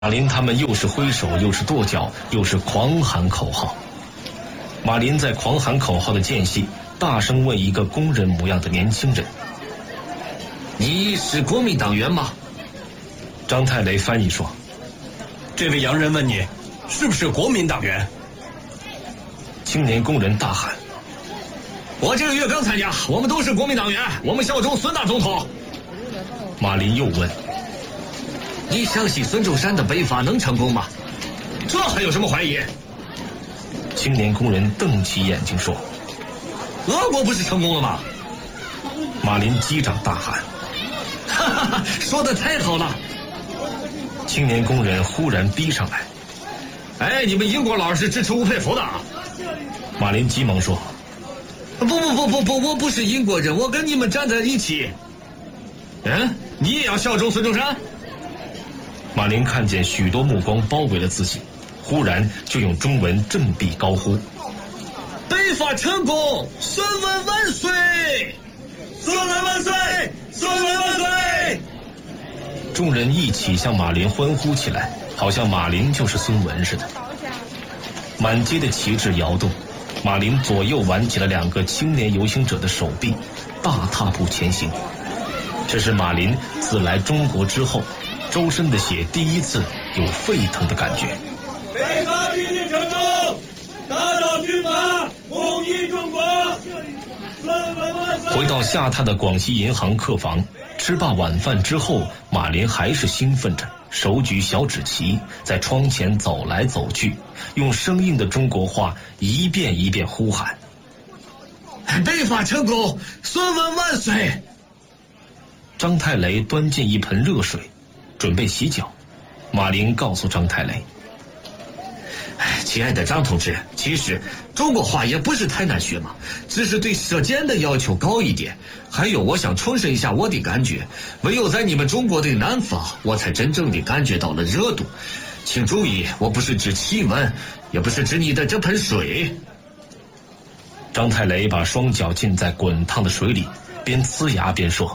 马林他们又是挥手，又是跺脚，又是狂喊口号。马林在狂喊口号的间隙，大声问一个工人模样的年轻人：“ 你是国民党员吗？” 张太雷翻译说：“ 这位洋人问你，是不是国民党员？” 青年工人大喊：“ 我这个月刚参加，我们都是国民党员，我们效忠孙大总统。” 马林又问：“ 你相信孙中山的北伐能成功吗？”这还有什么怀疑？ 青年工人瞪起眼睛说：“ 俄国不是成功了吗？” 马林击掌大喊：“ 哈哈哈，说得太好了！” 青年工人忽然逼上来：“ 哎，你们英国佬是支持吴佩孚的啊？” 马林急忙说：“ 不，我不是英国人，我跟你们站在一起。”你也要效忠孙中山？ 马林看见许多目光包围了自己，忽然就用中文振臂高呼：“ 北伐成功，孙文万岁！孙文万岁！孙文万岁！” 众人一起向马林欢呼起来，好像马林就是孙文似的。满街的旗帜摇动，马林左右挽起了两个青年游行者的手臂，大踏步前行。这是马林自来中国之后，周身的血第一次有沸腾的感觉。 北伐必定成功，打倒军阀，统一中国。孙文万岁！ 回到下榻的广西银行客房，吃罢晚饭之后，马林还是兴奋着，手举小纸旗，在窗前走来走去，用生硬的中国话一遍一遍呼喊：“ 北伐成功，孙文万岁！” 张太雷端进一盆热水，准备洗脚。马林告诉张太雷：“ 亲爱的张同志，其实中国话也不是太难学嘛，只是对舌尖的要求高一点。还有，我想重申一下我的感觉，唯有在你们中国的南方，我才真正的感觉到了热度。请注意，我不是指气温，也不是指你的这盆水。” 张太雷把双脚浸在滚烫的水里，边呲牙边说：“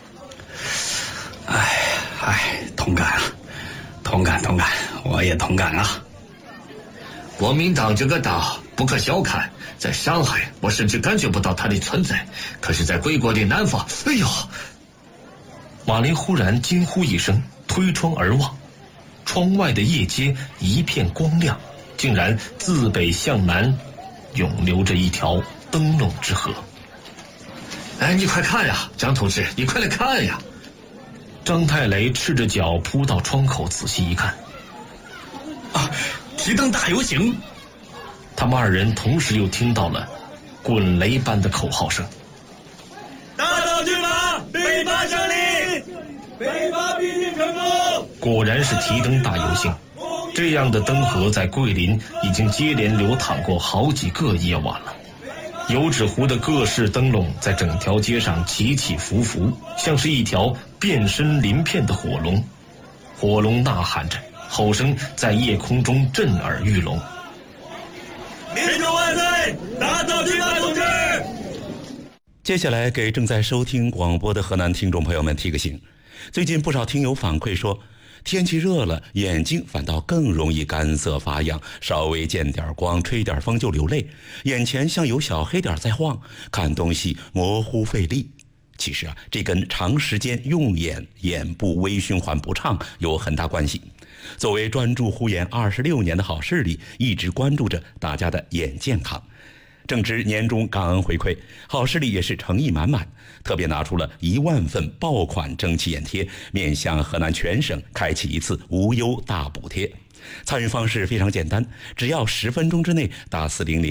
同感啊，同感，我也同感啊。 国民党这个党不可小看，在上海我甚至感觉不到它的存在，可是在贵国的南方，哎呦！” 马林忽然惊呼一声，推窗而望，窗外的夜街一片光亮，竟然自北向南涌流着一条灯笼之河。 你快看呀，张同志，你快来看呀！ 张太雷赤着脚扑到窗口，仔细一看， 提灯大游行！ 他们二人同时又听到了滚雷般的口号声：“ 打倒军阀，北伐胜利，北伐必定成功！” 果然是提灯大游行。这样的灯河在桂林已经接连流淌过好几个夜晚了。油纸糊的各式灯笼在整条街上起起伏伏，像是一条变身鳞片的火龙。火龙呐喊着，吼声在夜空中震耳欲聋。 民主万岁！打倒军阀统治！ 接下来给正在收听广播的河南听众朋友们提个醒，最近不少听友反馈说，天气热了，眼睛反倒更容易干涩发痒，稍微见点光，吹点风就流泪，眼前像有小黑点在晃，看东西模糊费力。其实这跟长时间用眼、眼部微循环不畅有很大关系。作为专注护眼26年的好视力，一直关注着大家的眼健康。正值年终感恩回馈，好视力也是诚意满满，特别拿出了1万份爆款蒸汽眼贴，面向河南全省开启一次无忧大补贴。参与方式非常简单，只要10分钟之内打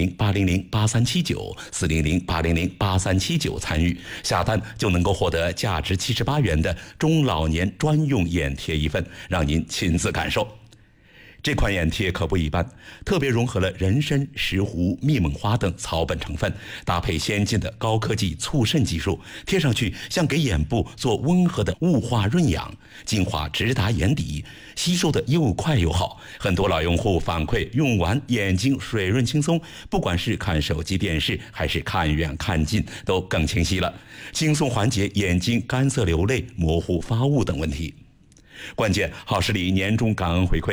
400-800-8379，400-800-8379参与下单，就能够获得价值78元的中老年专用眼贴一份，让您亲自感受。这款眼贴可不一般，特别融合了人参、石斛、蜜蒙花等草本成分，搭配先进的高科技促渗技术，贴上去像给眼部做温和的雾化润养，精华直达眼底，吸收的又快又好。很多老用户反馈用完眼睛水润轻松，不管是看手机电视还是看远看近都更清晰了，轻松缓解眼睛干涩流泪、模糊发雾等问题。 关键好视力年终感恩回馈